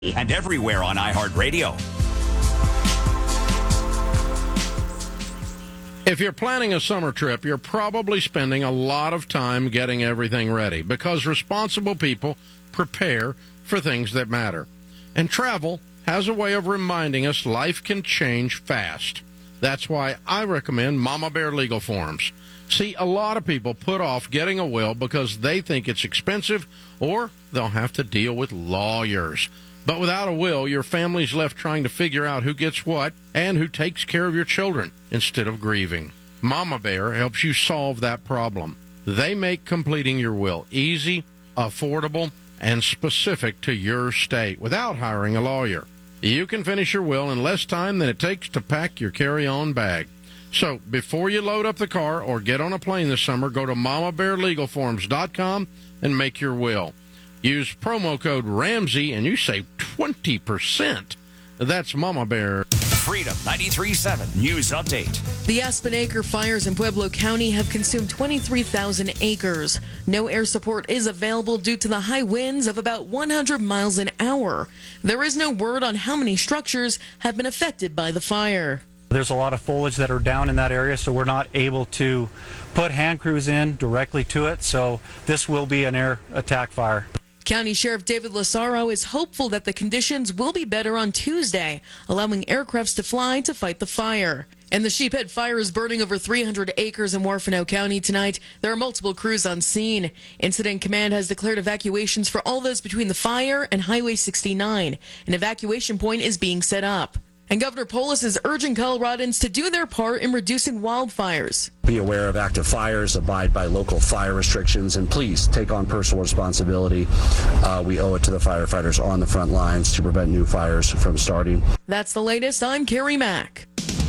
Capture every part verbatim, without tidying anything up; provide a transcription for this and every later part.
and everywhere on iHeartRadio. If you're planning a summer trip, you're probably spending a lot of time getting everything ready because responsible people prepare for things that matter. And travel has a way of reminding us life can change fast. That's why I recommend Mama Bear Legal Forms. See, a lot of people put off getting a will because they think it's expensive or they'll have to deal with lawyers. But without a will, your family's left trying to figure out who gets what and who takes care of your children instead of grieving. Mama Bear helps you solve that problem. They make completing your will easy, affordable, and specific to your state without hiring a lawyer. You can finish your will in less time than it takes to pack your carry-on bag. So before you load up the car or get on a plane this summer, go to mama bear legal forms dot com and make your will. Use promo code Ramsey and you save twenty percent. That's Mama Bear. Freedom ninety-three point seven News Update. The Aspen Acre fires in Pueblo County have consumed twenty-three thousand acres. No air support is available due to the high winds of about one hundred miles an hour. There is no word on how many structures have been affected by the fire. There's a lot of foliage that are down in that area, so we're not able to put hand crews in directly to it. So this will be an air attack fire. County Sheriff David Lassaro is hopeful that the conditions will be better on Tuesday, allowing aircrafts to fly to fight the fire. And the Sheephead fire is burning over three hundred acres in Huerfano County tonight. There are multiple crews on scene. Incident Command has declared evacuations for all those between the fire and Highway sixty-nine. An evacuation point is being set up. And Governor Polis is urging Coloradans to do their part in reducing wildfires. Be aware of active fires, abide by local fire restrictions, and please take on personal responsibility. Uh, we owe it to the firefighters on the front lines to prevent new fires from starting. That's the latest. I'm Carrie Mack.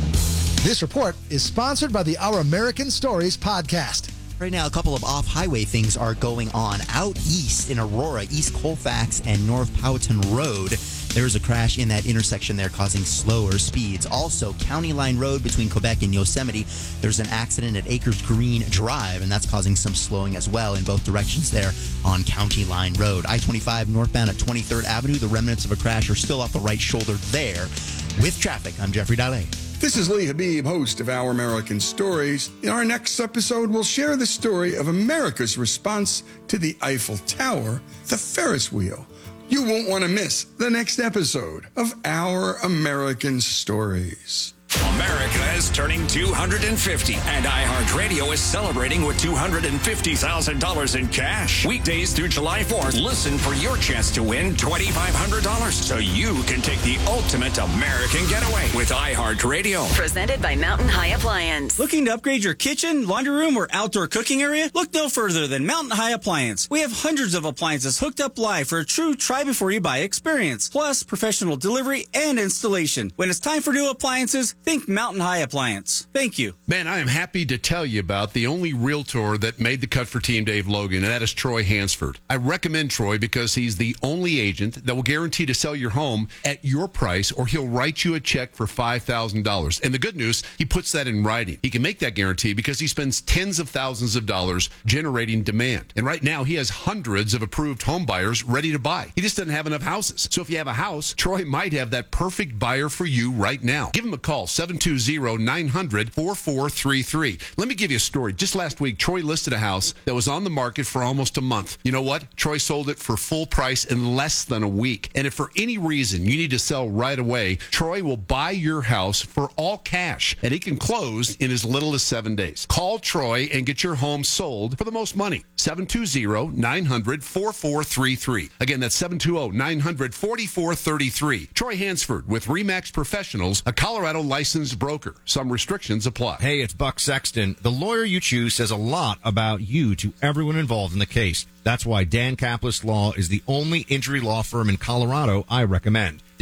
This report is sponsored by the Our American Stories podcast. Right now, a couple of off-highway things are going on. Out east in Aurora, East Colfax and North Powhatan Road, there's a crash in that intersection there causing slower speeds. Also, County Line Road between Quebec and Yosemite, there's an accident at Acres Green Drive, and that's causing some slowing as well in both directions there on County Line Road. I twenty-five northbound at twenty-third Avenue, the remnants of a crash are still off the right shoulder there. With traffic, I'm Jeffrey Dahle. This is Lee Habib, host of Our American Stories. In our next episode, we'll share the story of America's response to the Eiffel Tower, the Ferris wheel. You won't want to miss the next episode of Our American Stories. America is turning two hundred fifty, and iHeartRadio is celebrating with two hundred fifty thousand dollars in cash. Weekdays through July fourth, listen for your chance to win twenty-five hundred dollars so you can take the ultimate American getaway with iHeartRadio. Presented by Mountain High Appliance. Looking to upgrade your kitchen, laundry room, or outdoor cooking area? Look no further than Mountain High Appliance. We have hundreds of appliances hooked up live for a true try-before-you-buy experience, plus professional delivery and installation. When it's time for new appliances, think Mountain High Appliance. Thank you. Man, I am happy to tell you about the only realtor that made the cut for Team Dave Logan, and that is Troy Hansford. I recommend Troy because he's the only agent that will guarantee to sell your home at your price, or he'll write you a check for five thousand dollars. And the good news, he puts that in writing. He can make that guarantee because he spends tens of thousands of dollars generating demand. And right now, he has hundreds of approved home buyers ready to buy. He just doesn't have enough houses. So if you have a house, Troy might have that perfect buyer for you right now. Give him a call, seven two zero, nine hundred, four four three three. Let me give you a story. Just last week, Troy listed a house that was on the market for almost a month. You know what? Troy sold it for full price in less than a week. And if for any reason you need to sell right away, Troy will buy your house for all cash, and he can close in as little as seven days. Call Troy and get your home sold for the most money. seven two zero, nine hundred, four four three three. Again, that's seven two zero, nine hundred, four four three three. Troy Hansford with RE/MAX Professionals, a Colorado licensed broker. Some restrictions apply. Hey, it's Buck Sexton. The lawyer you choose says a lot about you to everyone involved in the case. That's why Dan Kaplis Law is the only injury law firm in Colorado I recommend.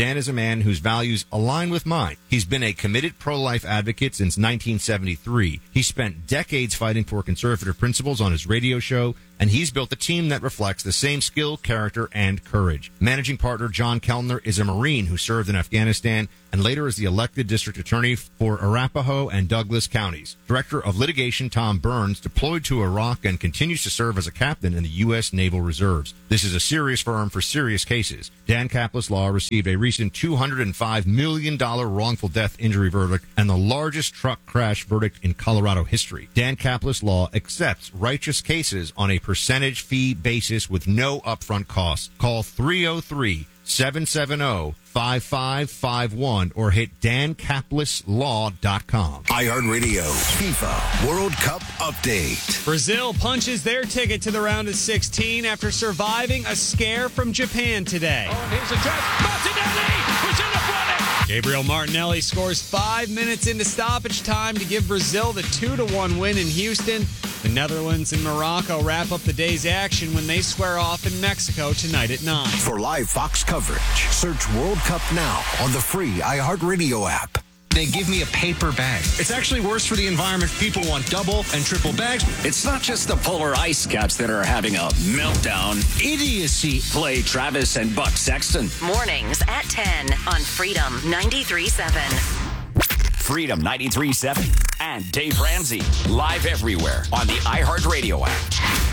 Dan is a man whose values align with mine. He's been a committed pro-life advocate since nineteen seventy-three. He spent decades fighting for conservative principles on his radio show, and he's built a team that reflects the same skill, character, and courage. Managing partner John Kellner is a Marine who served in Afghanistan and later is the elected district attorney for Arapahoe and Douglas counties. Director of litigation Tom Burns deployed to Iraq and continues to serve as a captain in the U S Naval Reserves. This is a serious firm for serious cases. Dan Kaplis Law received a recent two hundred five million dollars wrongful death injury verdict and the largest truck crash verdict in Colorado history. Dan Kaplis Law accepts righteous cases on a percentage fee basis with no upfront costs. Call three oh three, seven seven zero, five five five one or hit dan kaplis law dot com. iHeartRadio FIFA World Cup update. Brazil punches their ticket to the round of sixteen after surviving a scare from Japan today. Oh, and here's a chance. Martinelli! Brazil have won it! Gabriel Martinelli scores five minutes into stoppage time to give Brazil the two to one win in Houston. The Netherlands and Morocco wrap up the day's action when they square off in Mexico tonight at nine. For live Fox coverage, search World Cup now on the free iHeartRadio app. They give me a paper bag. It's actually worse for the environment. People want double and triple bags. It's not just the polar ice caps that are having a meltdown. Idiocy. Play Travis and Buck Sexton. Mornings at ten on Freedom ninety-three seven. Freedom ninety-three seven and Dave Ramsey. Live everywhere on the iHeartRadio app.